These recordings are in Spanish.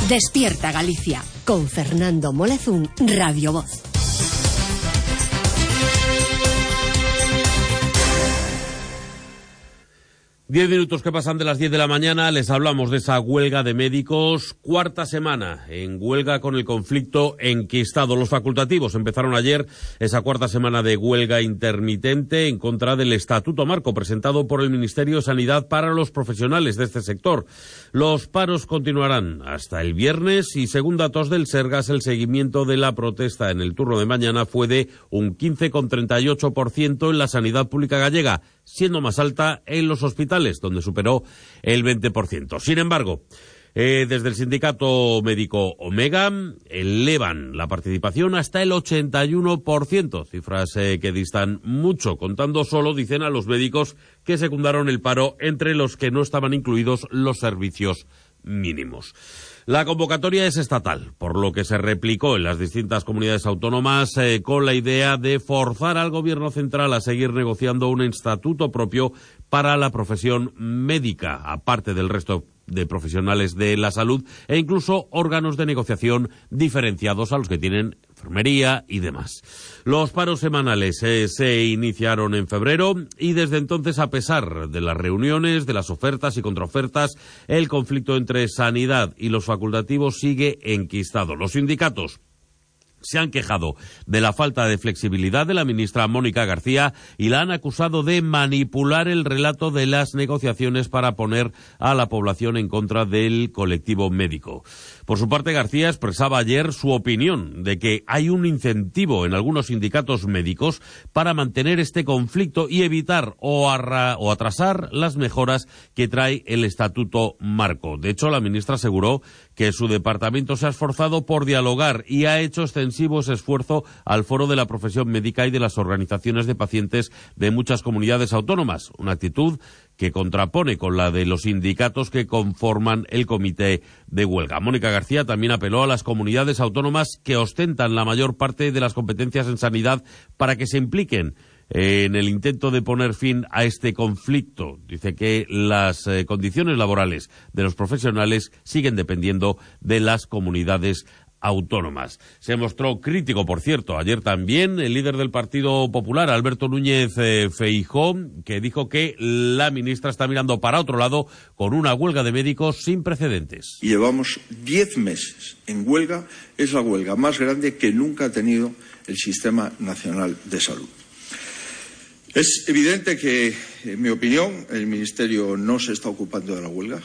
Despierta Galicia, con Fernando Molezún, Radio Voz. Diez minutos que pasan de las 10 de la mañana, les hablamos de esa huelga de médicos, cuarta semana en huelga con el conflicto enquistado. Los facultativos empezaron ayer esa cuarta semana de huelga intermitente en contra del Estatuto Marco presentado por el Ministerio de Sanidad para los profesionales de este sector. Los paros continuarán hasta el viernes y, según datos del Sergas, el seguimiento de la protesta en el turno de mañana fue de un 15,38% en la sanidad pública gallega, siendo más alta en los hospitales, donde superó el 20%. Sin embargo, desde el sindicato médico Omega elevan la participación hasta el 81%, cifras que distan mucho, contando solo, dicen, a los médicos que secundaron el paro, entre los que no estaban incluidos los servicios mínimos. La convocatoria es estatal, por lo que se replicó en las distintas comunidades autónomas con la idea de forzar al gobierno central a seguir negociando un estatuto propio para la profesión médica, aparte del resto de profesionales de la salud, e incluso órganos de negociación diferenciados a los que tienen enfermería y demás. Los paros semanales se iniciaron en febrero y desde entonces, a pesar de las reuniones, de las ofertas y contraofertas, el conflicto entre sanidad y los facultativos sigue enquistado. Los sindicatos se han quejado de la falta de flexibilidad de la ministra Mónica García y la han acusado de manipular el relato de las negociaciones para poner a la población en contra del colectivo médico. Por su parte, García expresaba ayer su opinión de que hay un incentivo en algunos sindicatos médicos para mantener este conflicto y evitar o atrasar las mejoras que trae el Estatuto Marco. De hecho, la ministra aseguró que su departamento se ha esforzado por dialogar y ha hecho extensivo ese esfuerzo al foro de la profesión médica y de las organizaciones de pacientes de muchas comunidades autónomas, una actitud que contrapone con la de los sindicatos que conforman el comité de huelga. Mónica García también apeló a las comunidades autónomas que ostentan la mayor parte de las competencias en sanidad para que se impliquen en el intento de poner fin a este conflicto. Dice que las condiciones laborales de los profesionales siguen dependiendo de las comunidades autónomas. Se mostró crítico, por cierto, ayer también el líder del Partido Popular, Alberto Núñez Feijóo, que dijo que la ministra está mirando para otro lado con una huelga de médicos sin precedentes. Y llevamos 10 meses en huelga, es la huelga más grande que nunca ha tenido el Sistema Nacional de Salud. Es evidente que, en mi opinión, el Ministerio no se está ocupando de la huelga.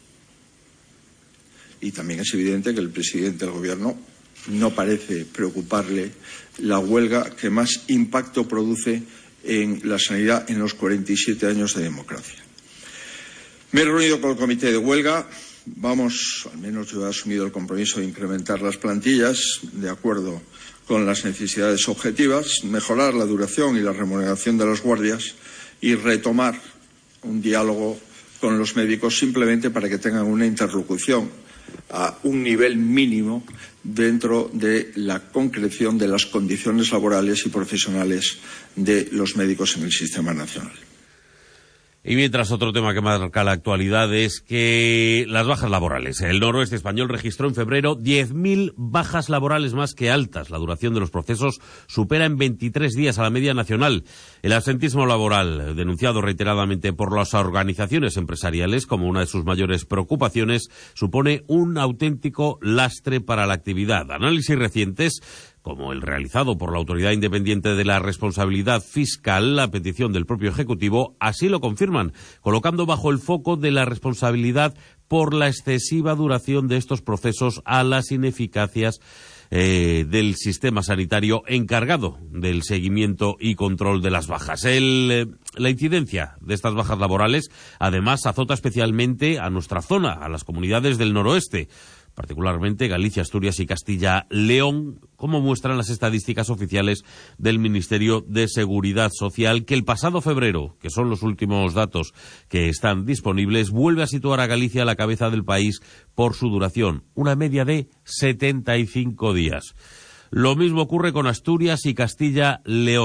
Y también es evidente que el presidente del Gobierno no parece preocuparle la huelga que más impacto produce en la sanidad en los 47 años de democracia. Me he reunido con el comité de huelga. Al menos yo he asumido el compromiso de incrementar las plantillas de acuerdo con las necesidades objetivas, mejorar la duración y la remuneración de los guardias y retomar un diálogo con los médicos simplemente para que tengan una interlocución a un nivel mínimo dentro de la concreción de las condiciones laborales y profesionales de los médicos en el sistema nacional. Y mientras, otro tema que marca la actualidad es que las bajas laborales. El noroeste español registró en febrero 10.000 bajas laborales más que altas. La duración de los procesos supera en 23 días a la media nacional. El absentismo laboral, denunciado reiteradamente por las organizaciones empresariales como una de sus mayores preocupaciones, supone un auténtico lastre para la actividad. Análisis recientes, como el realizado por la Autoridad Independiente de la Responsabilidad Fiscal, la petición del propio Ejecutivo, así lo confirman, colocando bajo el foco de la responsabilidad por la excesiva duración de estos procesos a las ineficacias del sistema sanitario encargado del seguimiento y control de las bajas. La incidencia de estas bajas laborales, además, azota especialmente a nuestra zona, a las comunidades del noroeste, particularmente Galicia, Asturias y Castilla-León, como muestran las estadísticas oficiales del Ministerio de Seguridad Social, que el pasado febrero, que son los últimos datos que están disponibles, vuelve a situar a Galicia a la cabeza del país por su duración, una media de 75 días. Lo mismo ocurre con Asturias y Castilla-León,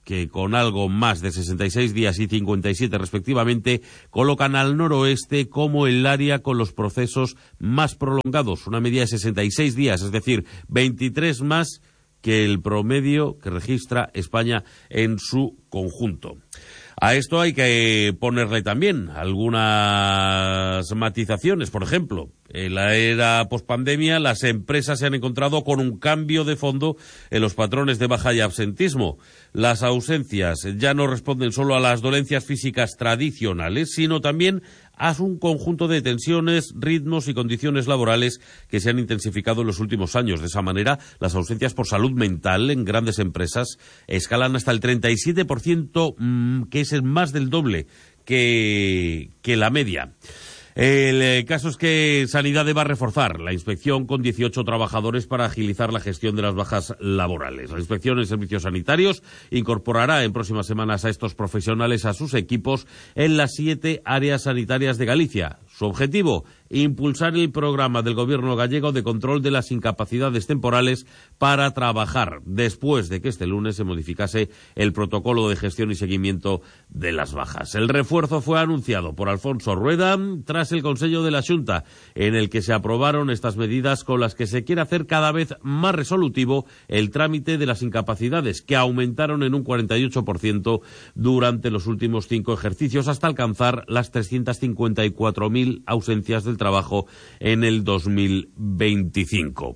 que con algo más de 66 días y 57 respectivamente, colocan al noroeste como el área con los procesos más prolongados, una media de 66 días, es decir, 23 más que el promedio que registra España en su conjunto. A esto hay que ponerle también algunas matizaciones. Por ejemplo, en la era pospandemia, las empresas se han encontrado con un cambio de fondo en los patrones de baja y absentismo. Las ausencias ya no responden solo a las dolencias físicas tradicionales, sino también a un conjunto de tensiones, ritmos y condiciones laborales que se han intensificado en los últimos años. De esa manera, las ausencias por salud mental en grandes empresas escalan hasta el 37%, que es el más del doble que la media. El caso es que Sanidad va a reforzar la inspección con 18 trabajadores para agilizar la gestión de las bajas laborales. La inspección en servicios sanitarios incorporará en próximas semanas a estos profesionales a sus equipos en las 7 áreas sanitarias de Galicia. Su objetivo, impulsar el programa del gobierno gallego de control de las incapacidades temporales para trabajar, después de que este lunes se modificase el protocolo de gestión y seguimiento de las bajas. El refuerzo fue anunciado por Alfonso Rueda tras el Consello de la Xunta, en el que se aprobaron estas medidas con las que se quiere hacer cada vez más resolutivo el trámite de las incapacidades, que aumentaron en un 48% durante los últimos 5 ejercicios, hasta alcanzar las 354.000 ausencias del trabajo en el 2025.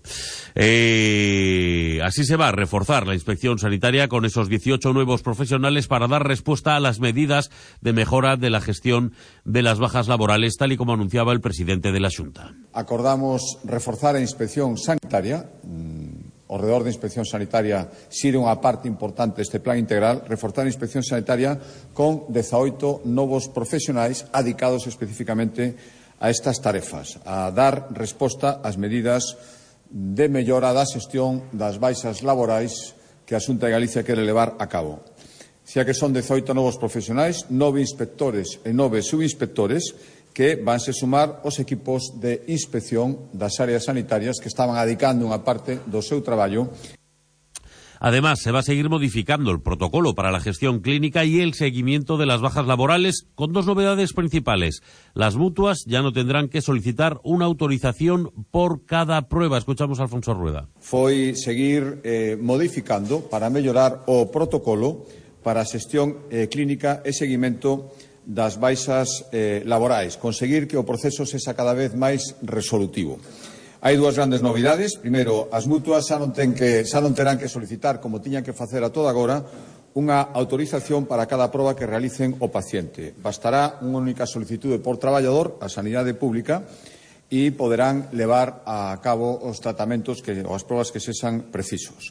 Así se va a reforzar la inspección sanitaria con esos 18 nuevos profesionales para dar respuesta a las medidas de mejora de la gestión de las bajas laborales, tal y como anunciaba el presidente de la Xunta. Acordamos reforzar a inspección sanitaria. O redor da inspección sanitaria sirve unha parte importante deste plan integral, reforzar a inspección sanitaria con 18 novos profesionais adicados especificamente a estas tarefas, a dar resposta ás medidas de mellora da xestión das baixas laborais que a Xunta de Galicia quere levar a cabo. Xa que son 18 novos profesionais, 9 inspectores e 9 subinspectores que vanse sumar os equipos de inspección das áreas sanitarias que estaban adicando unha parte do seu traballo. Además, se va a seguir modificando el protocolo para la gestión clínica y el seguimiento de las bajas laborales, con 2 novedades principales. Las mutuas ya no tendrán que solicitar una autorización por cada prueba. Escuchamos a Alfonso Rueda. Foi seguir modificando para mellorar o protocolo para a xestión clínica e seguimento das baixas laborais, conseguir que o proceso sexa cada vez máis resolutivo. Hai 2 grandes novidades. Primeiro, as mutuas xa non terán que solicitar, como tiñan que facer a toda agora, unha autorización para cada proba que realicen o paciente. Bastará unha única solicitude por traballador á sanidade pública e poderán levar a cabo os tratamentos ou as probas que sexan precisos.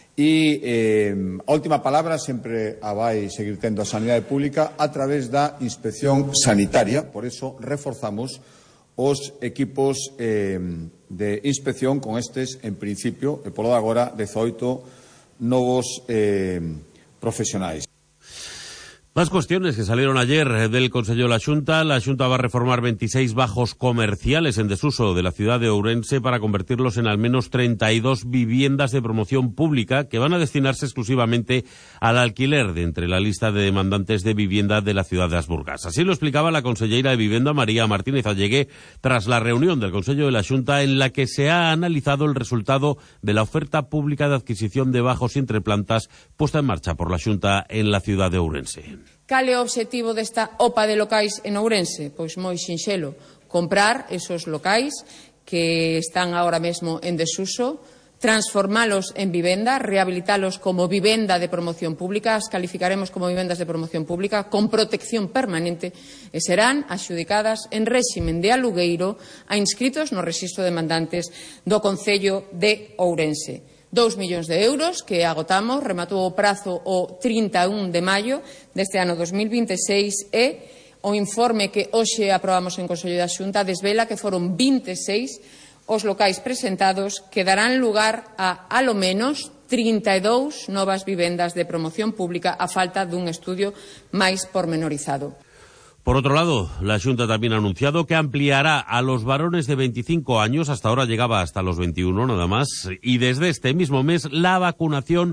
E a última palabra sempre a vai seguir tendo a sanidade pública a través da inspección sanitaria. Por eso reforzamos os equipos de inspección con estes, en principio, e polo de agora, 18 novos profesionais. Más cuestiones que salieron ayer del Consello de la Xunta. La Xunta va a reformar 26 bajos comerciales en desuso de la ciudad de Ourense para convertirlos en al menos 32 viviendas de promoción pública que van a destinarse exclusivamente al alquiler de entre la lista de demandantes de vivienda de la ciudad de As Burgas. Así lo explicaba la conselleira de Vivienda, María Martínez Allegué, tras la reunión del Consello de la Xunta en la que se ha analizado el resultado de la oferta pública de adquisición de bajos y entreplantas puesta en marcha por la Xunta en la ciudad de Ourense. Cal é o obxectivo desta OPA de locais en Ourense? Pois moi sinxelo, comprar esos locais que están agora mesmo en desuso, transformalos en vivenda, rehabilitalos como vivenda de promoción pública, as calificaremos como vivendas de promoción pública con protección permanente e serán adxudicadas en réximen de alugueiro a inscritos no rexistro de demandantes do Concello de Ourense. 2 millóns de euros que agotamos, rematou o prazo o 31 de maio deste ano 2026 e o informe que hoxe aprobamos en Consello da Xunta desvela que foron 26 os locais presentados que darán lugar a lo menos 32 novas vivendas de promoción pública a falta dun estudio máis pormenorizado. Por otro lado, la Xunta también ha anunciado que ampliará a los varones de 25 años, hasta ahora llegaba hasta los 21 nada más, y desde este mismo mes la vacunación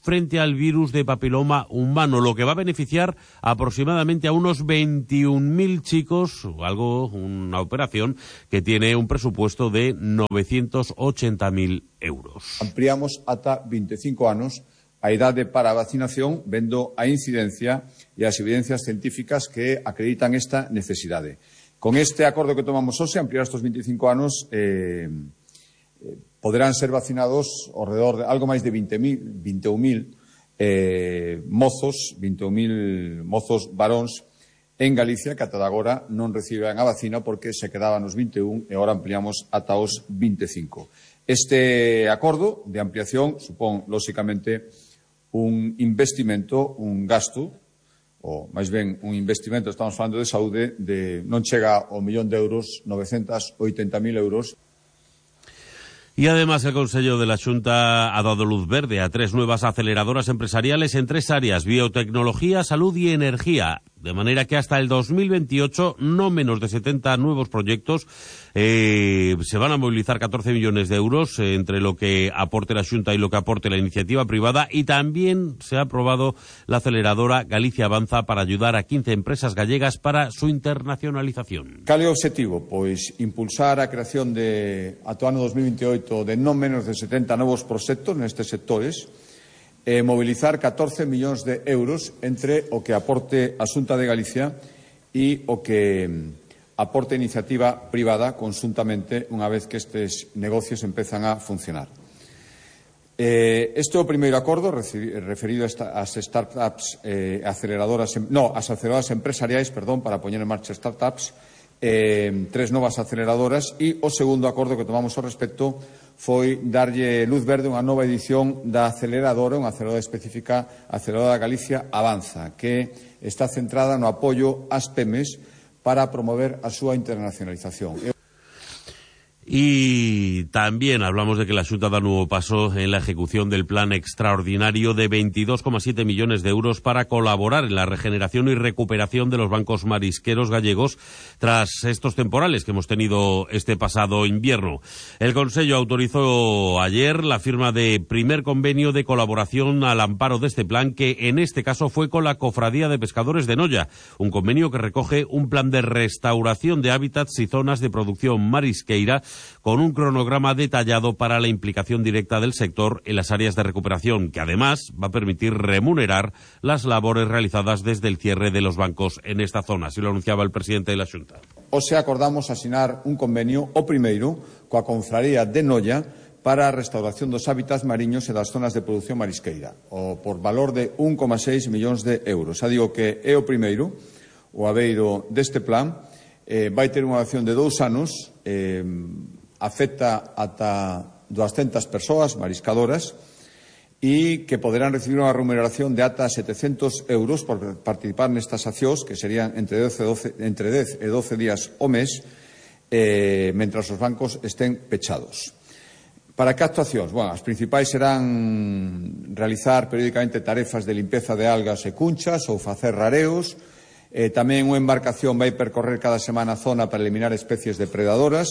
frente al virus de papiloma humano, lo que va a beneficiar aproximadamente a unos 21.000 chicos, una operación que tiene un presupuesto de 980.000 euros. Ampliamos ata 25 anos a idade para a vacinación, vendo a incidencia e as evidencias científicas que acreditan esta necesidade. Con este acordo que tomamos hoxe, ampliar estes 25 anos, poderán ser vacinados ao redor de algo máis de 21.000 mozos varóns en Galicia que ata agora non reciben a vacina porque se quedaban nos 21 e agora ampliamos ata os 25. Este acordo de ampliación supón, lóxicamente, un investimento, un gasto, ou máis ben un investimento, estamos falando de saúde, non chega ao 1.000.000 de euros, 980.000 euros. Y además el Consejo de la Xunta ha dado luz verde a 3 nuevas aceleradoras empresariales en 3 áreas: biotecnología, salud y energía. De manera que hasta el 2028, no menos de 70 nuevos proyectos, se van a movilizar 14 millones de euros entre lo que aporte la Xunta y lo que aporte la iniciativa privada. Y también se ha aprobado la aceleradora Galicia Avanza para ayudar a 15 empresas gallegas para su internacionalización. Cal é o obxectivo? Pois impulsar a creación ata o ano 2028 de non menos de 70 novos proxectos nestes sectores, movilizar 14 millóns de euros entre o que aporte a Xunta de Galicia e o que aporte a iniciativa privada conxuntamente unha vez que estes negocios empezan a funcionar. Este é o primeiro acordo referido ás startups as aceleradoras empresariais, para poñer en marcha startups, 3 novas aceleradoras, e o segundo acordo que tomamos ao respecto foi darlle luz verde unha nova edición da aceleradora, unha aceleradora específica, a aceleradora Galicia Avanza, que está centrada no apoio ás PEMES para promover a súa internacionalización. Y también hablamos de que la Xunta da nuevo paso en la ejecución del plan extraordinario de 22,7 millones de euros para colaborar en la regeneración y recuperación de los bancos marisqueros gallegos tras estos temporales que hemos tenido este pasado invierno. El Consejo autorizó ayer la firma de primer convenio de colaboración al amparo de este plan, que en este caso fue con la Cofradía de Pescadores de Noia, un convenio que recoge un plan de restauración de hábitats y zonas de producción marisqueira con un cronograma detallado para la implicación directa del sector en las áreas de recuperación, que además va a permitir remunerar las labores realizadas desde el cierre de los bancos en esta zona. Así lo anunciaba el presidente de la Xunta. Hoxe acordamos asinar un convenio, o primeiro, coa Confraría de Noia para a restauración dos hábitats mariños e das zonas de produción marisqueira, por valor de 1,6 millóns de euros. Xa digo que é o primeiro, o abeiro deste plan. Vai ter unha acción de 2 anos, afecta ata 200 persoas mariscadoras e que poderán recibir unha remuneración de ata 700 euros por participar nestas accións, que serían entre 10 e 12 días ao mes, mentras os bancos estén pechados. Para que actuacións? Bueno, as principais serán realizar periódicamente tarefas de limpeza de algas e cunchas ou facer rareos. Tamén unha embarcación vai percorrer cada semana a zona para eliminar especies depredadoras.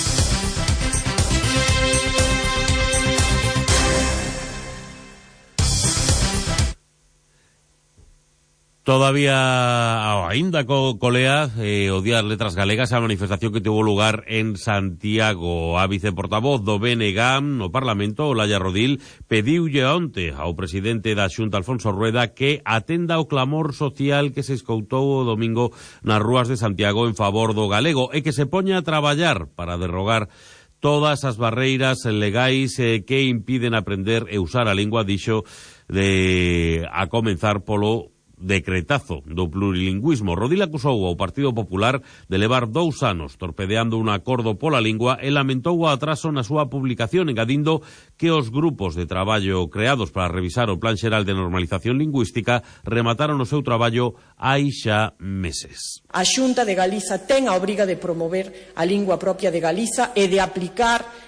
Todavía aínda colea o Día das Letras Galegas, a manifestación que tuvo lugar en Santiago. A viceportavoz do BNG no Parlamento, Olaya Rodil, pediulle onte ao presidente da Xunta, Alfonso Rueda, que atenda o clamor social que se escoitou o domingo nas rúas de Santiago en favor do galego e que se poña a traballar para derrogar todas as barreiras legais que impiden aprender e usar a lingua, dixo, a comenzar polo decretazo do plurilingüismo. Rodil acusou ao Partido Popular de levar 2 anos torpedeando un acordo pola lingua e lamentou o atraso na súa publicación, engadindo que os grupos de traballo creados para revisar o Plan Xeral de Normalización Lingüística remataron o seu traballo hai xa meses. A Xunta de Galiza ten a obriga de promover a lingua propia de Galiza e de aplicar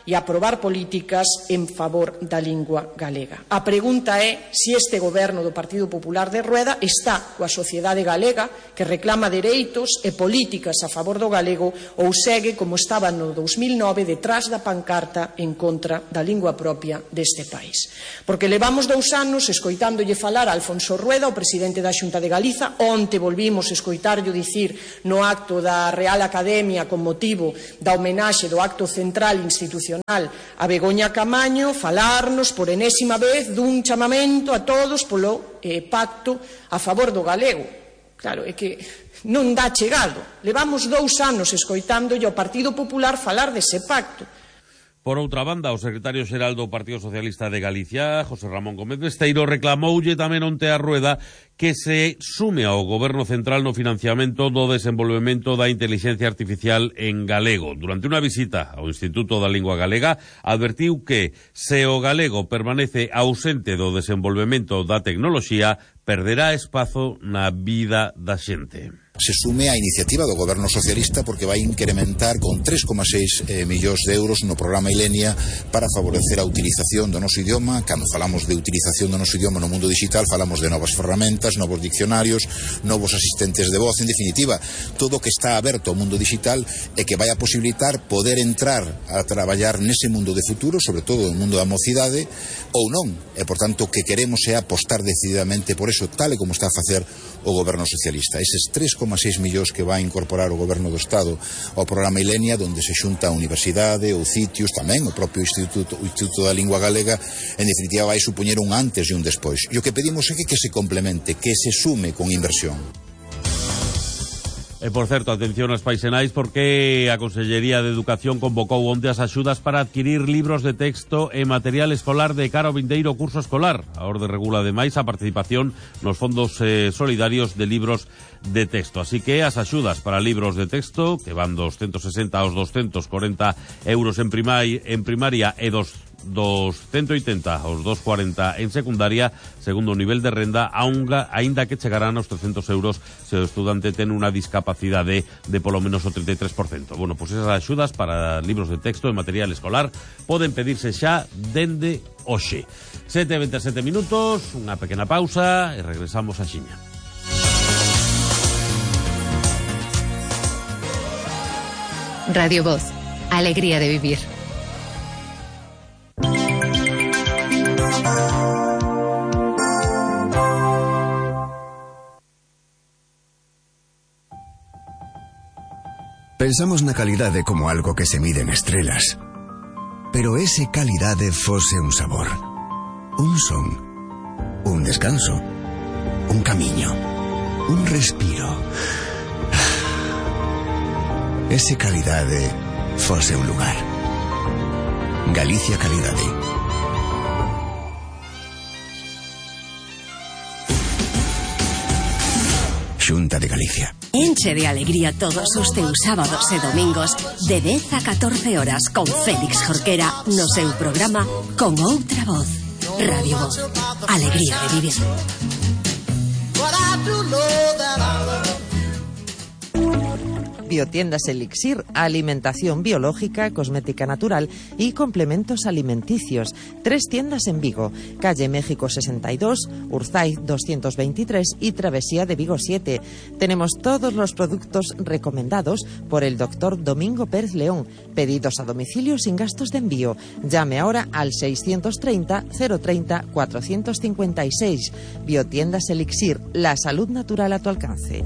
e aprobar políticas en favor da lingua galega. A pregunta é se este goberno do Partido Popular de Rueda está coa sociedade galega que reclama dereitos e políticas a favor do galego ou segue como estaba no 2009 detrás da pancarta en contra da lingua propia deste país. Porque levamos 2 anos escoitándolle falar a Alfonso Rueda, o presidente da Xunta de Galiza. Onte volvimos escoitarllo dicir no acto da Real Academia con motivo da homenaxe do acto central institucional a Begoña Camaño, falarnos por enésima vez dun chamamento a todos polo pacto a favor do galego. Claro, é que non dá chegado. Levamos 2 anos escoitándolle ao Partido Popular falar dese pacto. Por outra banda, o secretario xeral do Partido Socialista de Galicia, José Ramón Gómez Besteiro, reclamoulle tamén onte a Rueda que se sume ao Goberno Central no financiamento do desenvolvemento da inteligencia artificial en galego. Durante unha visita ao Instituto da Lingua Galega, advertiu que se o galego permanece ausente do desenvolvemento da tecnoloxía, perderá espazo na vida da xente. Se sume á iniciativa do Goberno Socialista porque vai incrementar con 3,6 millóns de euros no programa Ilenia para favorecer a utilización do noso idioma. Cando falamos de utilización do noso idioma no mundo digital, falamos de novas ferramentas, novos diccionarios, novos asistentes de voz, en definitiva, todo o que está aberto ao mundo digital e que vai a posibilitar poder entrar a traballar nese mundo de futuro, sobre todo no mundo da mocidade, ou non. E, por tanto, o que queremos é apostar decididamente por eso, tal e como está a facer o Goberno Socialista. Eses 3,6 millóns que vai incorporar o Goberno do Estado ao programa Ilenia, onde se xunta a universidade, o CITIUS, tamén o propio Instituto da Lingua Galega, en definitiva vai supoñer un antes e un despois. E o que pedimos é que se complemente, que se sume con inversión. E, por certo, atención ás paisenais porque a Consellería de Educación convocou onte as axudas para adquirir libros de texto e material escolar de cara ao vindeiro curso escolar. A orde regula ademais a participación nos fondos solidarios de libros de texto. Así que as axudas para libros de texto, que van dos 160 aos 240 euros en primaria e dos 180 aos 240 en secundaria, segundo o nivel de renda, aínda que chegarán aos 300 euros se o estudante ten unha discapacidade de polo menos o 33%. Bueno, pois esas axudas para libros de texto e material escolar poden pedirse xa dende hoxe. 7:27 minutos, unha pequena pausa e regresamos a xiña. Radio Voz, alegría de vivir. Pensamos na calidade como algo que se mide en estrelas. Pero ese calidade fose un sabor, un son, un descanso, un camiño, un respiro. Ese calidade fose un lugar. Galicia Calidade. Xunta de Galicia. Enche de alegría todos os teus sábados e domingos de 10 a 14 horas con Félix Jorquera no seu programa Con Outra Voz. Radio Voz. Alegría de vivir. Biotiendas Elixir, alimentación biológica, cosmética natural y complementos alimenticios. 3 tiendas en Vigo, calle México 62, Urzaiz 223 y Travesía de Vigo 7. Tenemos todos los productos recomendados por el doctor Domingo Pérez León. Pedidos a domicilio sin gastos de envío. Llame ahora al 630 030 456. Biotiendas Elixir, la salud natural a tu alcance.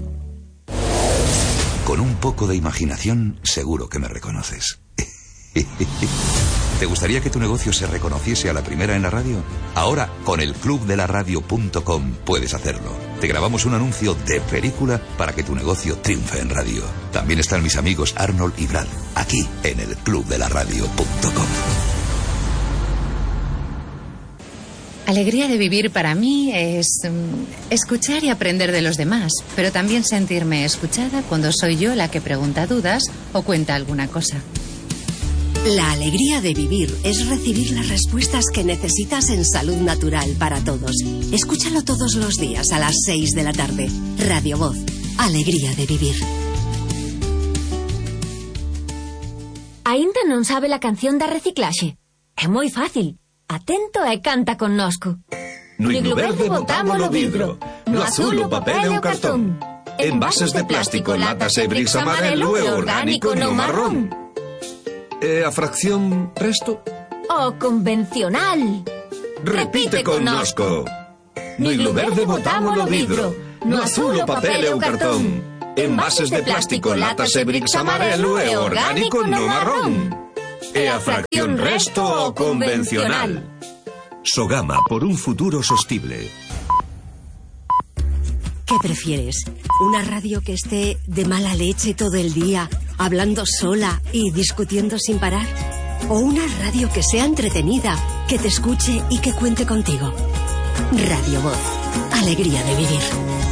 Con un poco de imaginación, seguro que me reconoces. ¿Te gustaría que tu negocio se reconociese a la primera en la radio? Ahora, con el clubdelaradio.com puedes hacerlo. Te grabamos un anuncio de película para que tu negocio triunfe en radio. También están mis amigos Arnold y Brad, aquí en el clubdelaradio.com. Alegría de vivir para mí es escuchar y aprender de los demás, pero también sentirme escuchada cuando soy yo la que pregunta dudas o cuenta alguna cosa. La alegría de vivir es recibir las respuestas que necesitas en Salud Natural para Todos. Escúchalo todos los días a las 6 de la tarde. Radio Voz. Alegría de vivir. Aínda non sabe a canción da reciclaxe? É moi fácil. Atento e canta connosco. No iglo verde botamos o vidro, no azul o papel e o cartón. Envases de plástico, latas e bricks amarelo e orgánico no marrón. E a fracción resto? O convencional. Repite connosco. No iglo verde botamos o vidro, no azul o papel e o cartón. Envases de plástico, latas e bricks amarelo e orgánico no marrón. E a fracción resto o convencional. Sogama, por un futuro sostible. ¿Qué prefieres? ¿Una radio que esté de mala leche todo el día, hablando sola y discutiendo sin parar? ¿O una radio que sea entretenida, que te escuche y que cuente contigo? Radio Voz. Alegría de vivir.